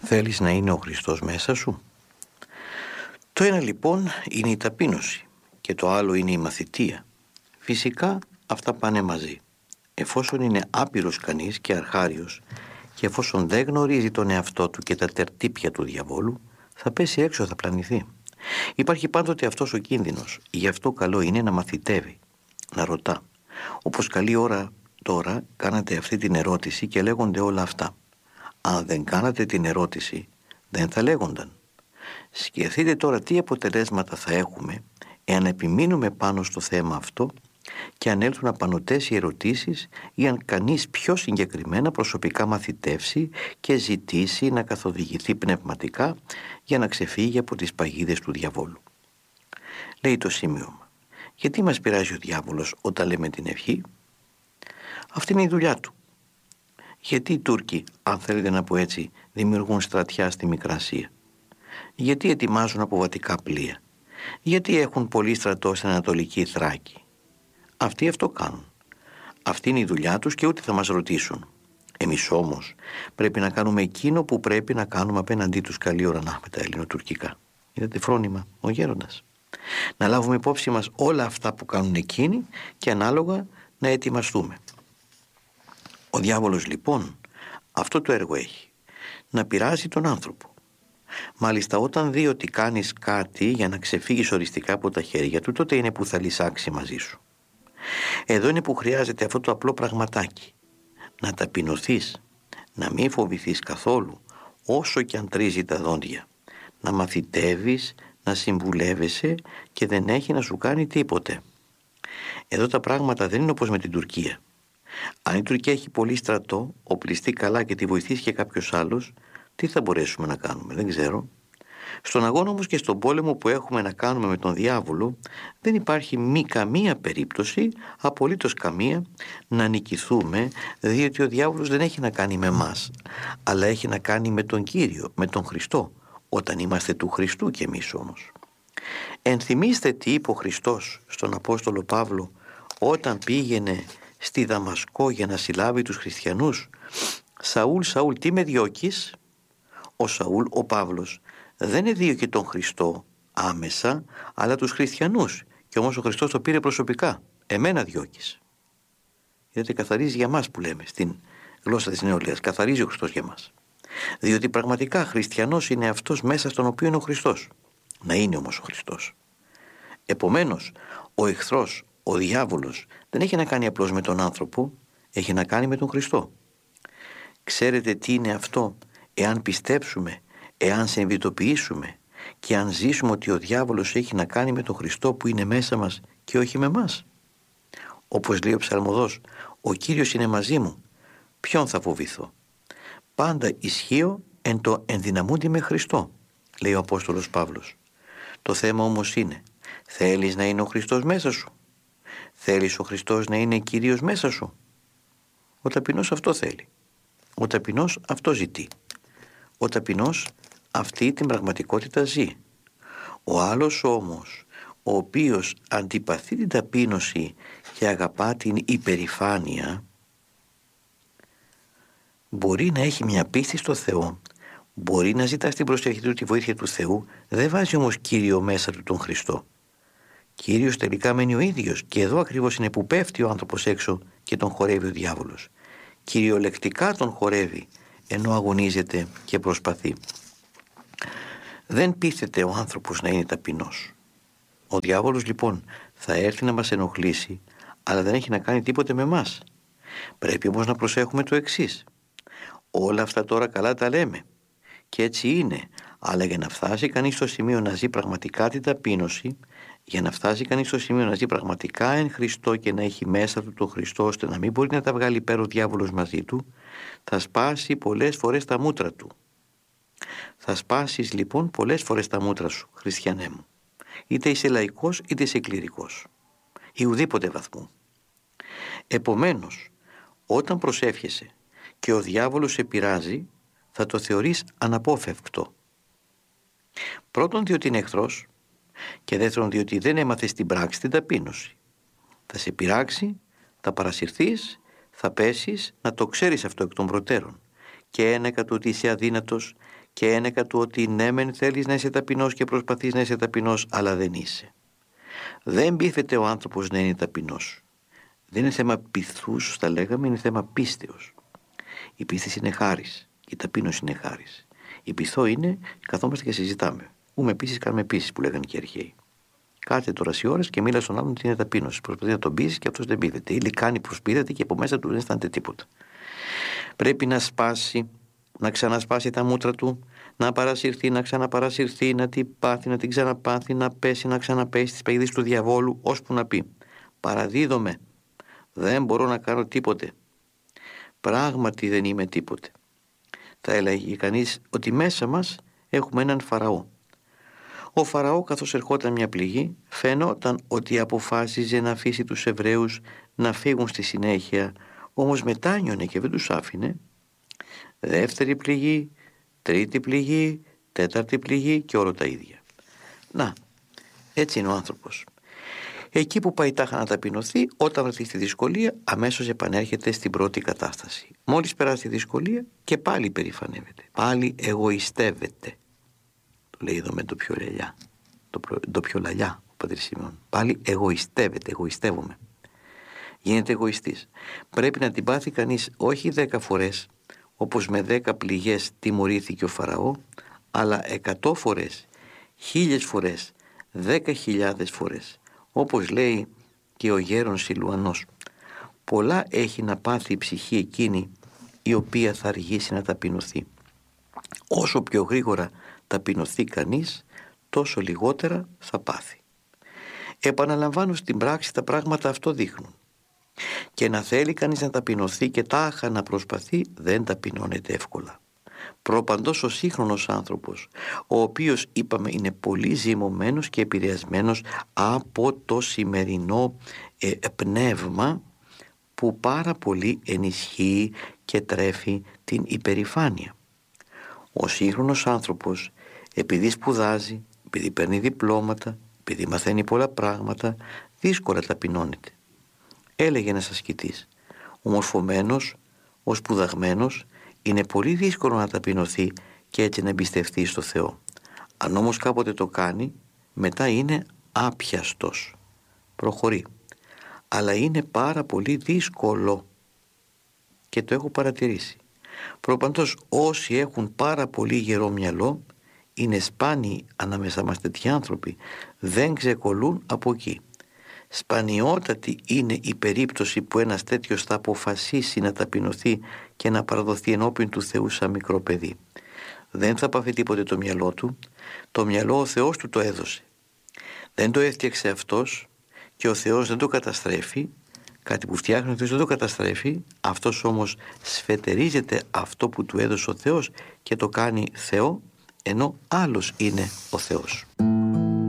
Θέλεις να είναι ο Χριστός μέσα σου? Το ένα λοιπόν είναι η ταπείνωση και το άλλο είναι η μαθητεία. Φυσικά αυτά πάνε μαζί. Εφόσον είναι άπειρος κανείς και αρχάριος και εφόσον δεν γνωρίζει τον εαυτό του και τα τερτύπια του διαβόλου, θα πέσει έξω, θα πλανηθεί. Υπάρχει πάντοτε αυτός ο κίνδυνος. Γι' αυτό καλό είναι να μαθητεύει, να ρωτά. Όπως καλή ώρα τώρα κάνατε αυτή την ερώτηση και λέγονται όλα αυτά. Αν δεν κάνατε την ερώτηση, δεν θα λέγονταν. Σκεφτείτε τώρα τι αποτελέσματα θα έχουμε εάν επιμείνουμε πάνω στο θέμα αυτό και αν έλθουν απανωτές οι ερωτήσεις ή αν κανείς πιο συγκεκριμένα προσωπικά μαθητεύσει και ζητήσει να καθοδηγηθεί πνευματικά για να ξεφύγει από τις παγίδες του διαβόλου. Λέει το σημείωμα. Γιατί μας πειράζει ο διάβολος όταν λέμε την ευχή? Αυτή είναι η δουλειά του. Γιατί οι Τούρκοι, αν θέλετε να πω έτσι, δημιουργούν στρατιά στη Μικρασία? Γιατί ετοιμάζουν αποβατικά πλοία? Γιατί έχουν πολύ στρατό στην Ανατολική Θράκη? Αυτοί αυτό κάνουν. Αυτή είναι η δουλειά τους και ούτε θα μας ρωτήσουν. Εμείς όμως πρέπει να κάνουμε εκείνο που πρέπει να κάνουμε απέναντί τους. Καλή ώρα να έχουμε τα ελληνοτουρκικά. Είδατε φρόνημα ο γέροντας. Να λάβουμε υπόψη μας όλα αυτά που κάνουν εκείνοι και ανάλογα να ετοιμαστούμε. Ο διάβολος λοιπόν αυτό το έργο έχει. Να πειράζει τον άνθρωπο. Μάλιστα όταν δει ότι κάνεις κάτι για να ξεφύγεις οριστικά από τα χέρια του, τότε είναι που θα λυσάξει μαζί σου. Εδώ είναι που χρειάζεται αυτό το απλό πραγματάκι. Να ταπεινωθείς, να μην φοβηθείς καθόλου, όσο και αν τρίζει τα δόντια. Να μαθητεύεις, να συμβουλεύεσαι και δεν έχει να σου κάνει τίποτε. Εδώ τα πράγματα δεν είναι όπως με την Τουρκία. Αν η Τουρκία έχει πολύ στρατό, οπλιστεί καλά και τη βοηθήσει και κάποιος άλλος, τι θα μπορέσουμε να κάνουμε? Δεν ξέρω. Στον αγώνα όμως και στον πόλεμο που έχουμε να κάνουμε με τον διάβολο, δεν υπάρχει καμία περίπτωση, απολύτως καμία, να νικηθούμε, διότι ο διάβολος δεν έχει να κάνει με εμάς, αλλά έχει να κάνει με τον Κύριο, με τον Χριστό, όταν είμαστε του Χριστού κι εμείς όμως. Ενθυμίστε τι είπε ο Χριστός στον Απόστολο Παύλο όταν πήγαινε στη Δαμασκό για να συλλάβει τους χριστιανούς. Σαούλ, Σαούλ, τι με διώκεις? Ο Σαούλ, ο Παύλος, δεν εδίωκε τον Χριστό άμεσα, αλλά τους χριστιανούς. Και όμως ο Χριστός το πήρε προσωπικά. Εμένα διώκεις. Γιατί καθαρίζει για μας που λέμε στην γλώσσα της νεολαίας. Καθαρίζει ο Χριστός για μας. Διότι πραγματικά χριστιανός είναι αυτός μέσα στον οποίο είναι ο Χριστός. Να είναι όμως ο Χριστός. Επομένως, ο εχθρός, ο διάβολος, δεν έχει να κάνει απλώς με τον άνθρωπο, έχει να κάνει με τον Χριστό. Ξέρετε τι είναι αυτό? Εάν πιστέψουμε, εάν συνειδητοποιήσουμε και αν ζήσουμε ότι ο διάβολος έχει να κάνει με τον Χριστό που είναι μέσα μας και όχι με μας. Όπως λέει ο ψαλμοδός, ο Κύριος είναι μαζί μου, ποιον θα φοβηθώ? Πάντα ισχύω εν το ενδυναμούντι με Χριστό, λέει ο Απόστολος Παύλος. Το θέμα όμως είναι, θέλεις να είναι ο Χριστός μέσα σου? Θέλεις ο Χριστός να είναι Κύριος μέσα σου? Ο ταπεινός αυτό θέλει. Ο ταπεινός αυτό ζητεί. Ο ταπεινός αυτή την πραγματικότητα ζει. Ο άλλος όμως, ο οποίος αντιπαθεί την ταπείνωση και αγαπά την υπερηφάνεια, μπορεί να έχει μια πίστη στο Θεό, μπορεί να ζητά στην προσευχή του τη βοήθεια του Θεού, δεν βάζει όμως Κύριο μέσα του τον Χριστό. Κύριος τελικά μένει ο ίδιος και εδώ ακριβώς είναι που πέφτει ο άνθρωπος έξω και τον χορεύει ο διάβολος. Κυριολεκτικά τον χορεύει ενώ αγωνίζεται και προσπαθεί. Δεν πείθεται ο άνθρωπος να είναι ταπεινός. Ο διάβολος λοιπόν θα έρθει να μας ενοχλήσει, αλλά δεν έχει να κάνει τίποτε με μας. Πρέπει όμως να προσέχουμε το εξής. Όλα αυτά τώρα καλά τα λέμε και έτσι είναι, αλλά για να φτάσει κανείς στο σημείο να ζει πραγματικά την ταπείνωση, για να φτάσει κανείς στο σημείο να ζει πραγματικά εν Χριστώ και να έχει μέσα του τον Χριστό ώστε να μην μπορεί να τα βγάλει πέρα ο διάβολος μαζί του, θα σπάσει πολλές φορές τα μούτρα του. Θα σπάσεις λοιπόν πολλές φορές τα μούτρα σου, χριστιανέ μου, είτε είσαι λαϊκός είτε είσαι κληρικός ή ουδήποτε βαθμού. Επομένως, όταν προσεύχεσαι και ο διάβολος σε πειράζει, θα το θεωρείς αναπόφευκτο. Πρώτον διότι είναι εχθρός και δεύτερον διότι δεν έμαθες στην πράξη την ταπείνωση. Θα σε πειράξει, θα παρασυρθείς, θα πέσεις, να το ξέρεις αυτό εκ των προτέρων και ένεκα του ότι είσαι αδύνατος και ένεκα του ότι ναι μεν θέλεις να είσαι ταπεινός και προσπαθείς να είσαι ταπεινός, αλλά δεν είσαι. Δεν πείθεται ο άνθρωπος να είναι ταπεινός. Δεν είναι θέμα πειθούς, θα λέγαμε, είναι θέμα πίστεως. Η πίστη είναι χάρις, η ταπείνωση είναι χάρις. Η πειθό είναι καθόμαστε και συζητάμε. Ούμε επίσης, κάνουμε επίσης, που λέγανε και οι αρχαίοι. Κάτσε τώρα σε ώρες και μίλα στον άλλον ότι είναι ταπείνωση. Προσπαθεί να τον πείσει και αυτός δεν πείθεται. Ή κάνει προσπείθεται και από μέσα του δεν αισθάνεται τίποτα. Πρέπει να σπάσει, να ξανασπάσει τα μούτρα του, να παρασυρθεί, να ξαναπαρασυρθεί, να την πάθει, να την ξαναπάθει, να πέσει, να ξαναπέσει στις παγίδες του διαβόλου, ώσπου να πει: παραδίδομαι, δεν μπορώ να κάνω τίποτε. Πράγματι δεν είμαι τίποτε. Θα έλεγε κανείς ότι μέσα μας έχουμε έναν Φαραώ. Ο Φαραώ, καθώς ερχόταν μια πληγή, φαινόταν ότι αποφάσιζε να αφήσει τους Εβραίους να φύγουν στη συνέχεια, όμως μετάνιωνε και δεν τους άφηνε. Δεύτερη πληγή, τρίτη πληγή, τέταρτη πληγή και όλο τα ίδια. Να, έτσι είναι ο άνθρωπος. Εκεί που πάει τάχα να ταπεινωθεί, όταν βρεθεί στη δυσκολία, αμέσως επανέρχεται στην πρώτη κατάσταση. Μόλις περάσει τη δυσκολία και πάλι περηφανεύεται, πάλι εγωιστεύεται. Το λέει εδώ με το πιο λαλιά, το πιο λαλιά ο πατήρ Σιμεών. Πάλι εγωιστεύεται, εγωιστεύομαι. Γίνεται εγωιστής. Πρέπει να την πάθει κανείς όχι 10 φορές, όπως με 10 πληγές τιμωρήθηκε ο Φαραώ, αλλά 100 φορές, 1000 φορές, 10.000 φορές. Όπως λέει και ο γέρον Σιλουανός, πολλά έχει να πάθει η ψυχή εκείνη η οποία θα αργήσει να ταπεινωθεί. Όσο πιο γρήγορα ταπεινωθεί κανείς, τόσο λιγότερα θα πάθει. Επαναλαμβάνω, στην πράξη τα πράγματα αυτό δείχνουν. Και να θέλει κανείς να ταπεινωθεί και τάχα να προσπαθεί, δεν ταπεινώνεται εύκολα. Προπαντός ο σύγχρονος άνθρωπος, ο οποίος είπαμε είναι πολύ ζυμωμένος και επηρεασμένος από το σημερινό πνεύμα που πάρα πολύ ενισχύει και τρέφει την υπερηφάνεια. Ο σύγχρονος άνθρωπος, επειδή σπουδάζει, επειδή παίρνει διπλώματα, επειδή μαθαίνει πολλά πράγματα, δύσκολα ταπεινώνεται. Έλεγε ένας ασκητής, ο μορφωμένος, ο σπουδαγμένος, είναι πολύ δύσκολο να ταπεινωθεί και έτσι να εμπιστευτεί στο Θεό. Αν όμως κάποτε το κάνει, μετά είναι άπιαστος. Προχωρεί. Αλλά είναι πάρα πολύ δύσκολο και το έχω παρατηρήσει. Προπαντός όσοι έχουν πάρα πολύ γερό μυαλό, είναι σπάνιοι ανάμεσα μας τέτοιοι άνθρωποι, δεν ξεκολλούν από εκεί. Σπανιότατη είναι η περίπτωση που ένας τέτοιος θα αποφασίσει να ταπεινωθεί και να παραδοθεί ενώπιον του Θεού σαν μικρό παιδί. Δεν θα πάθει τίποτε το μυαλό του, το μυαλό ο Θεός του το έδωσε. Δεν το έφτιαξε αυτός και ο Θεός δεν το καταστρέφει, κάτι που φτιάχνει ο Θεός δεν το καταστρέφει, αυτός όμως σφετερίζεται αυτό που του έδωσε ο Θεός και το κάνει Θεό, ενώ άλλος είναι ο Θεός.